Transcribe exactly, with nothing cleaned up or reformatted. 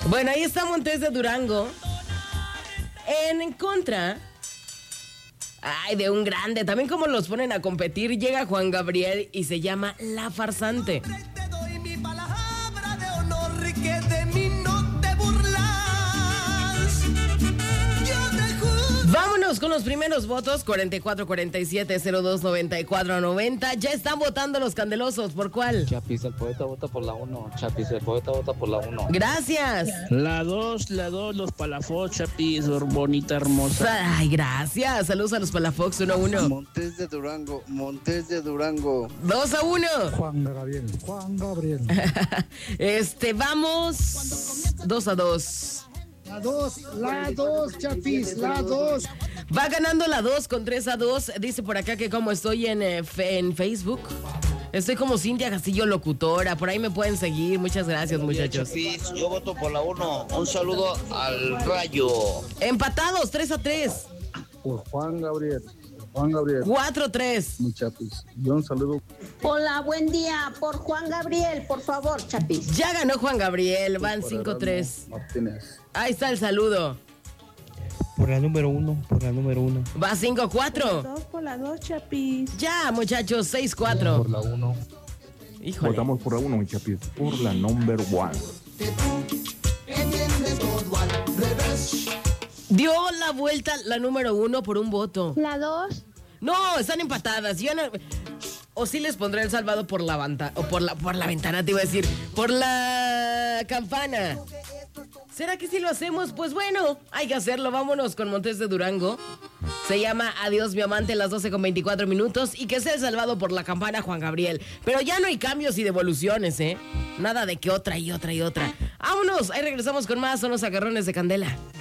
Bueno, ahí está Montes de Durango. En contra... Ay, de un grande. También como los ponen a competir, llega Juan Gabriel y se llama La Farsante. Te doy mi palabra de honor que de mí no te burlas. Yo te juro. Vámonos con los primeros votos. cuarenta y cuatro cuarenta y siete cero dos noventa y cuatro noventa. Ya están votando los candelosos. ¿Por cuál? Chapis, el poeta vota por la uno. Chapis, el poeta vota por la uno. Gracias. La dos, la dos, los Palafox, Chapis, bonita, hermosa. Ay, gracias. Saludos a los Palafox. uno a uno. Montes de Durango, Montes de Durango. dos a uno. Juan Gabriel, Juan Gabriel. Este, vamos. dos a dos. La dos, la dos, Chapis, la dos. Va ganando la dos con tres a dos. Dice por acá que como estoy en, eh, fe- en Facebook, estoy como Cintia Castillo Locutora. Por ahí me pueden seguir. Muchas gracias, muchachos. Chapis, yo voto por la uno. Un saludo al Rayo. Empatados, tres a tres. Por Juan Gabriel, Juan Gabriel. cuatro a tres. Mi Chapis, yo un saludo. Hola, buen día. Por Juan Gabriel, por favor, Chapis. Ya ganó Juan Gabriel. Van cinco a tres. Martínez. Ahí está el saludo. Por la número uno, por la número uno. Va cinco a cuatro. Dos por la dos, Chapis. Ya, muchachos, seis a cuatro. Por la uno. Híjole. Votamos por la uno, mi Chapis, por la number one. Entiendes todo al revés. Dio la vuelta la número uno por un voto. La dos. No, están empatadas. Yo no... O sí les pondré el salvado por la ventana. O por la, por la ventana, te iba a decir. Por la campana. ¿Será que si lo hacemos? Pues bueno, hay que hacerlo. Vámonos con Montes de Durango. Se llama Adiós mi amante, las doce con veinticuatro minutos. Y que sea el salvado por la campana Juan Gabriel. Pero ya no hay cambios y devoluciones, ¿eh? Nada de que otra y otra y otra. Vámonos, ahí regresamos con más. Son los agarrones de Candela.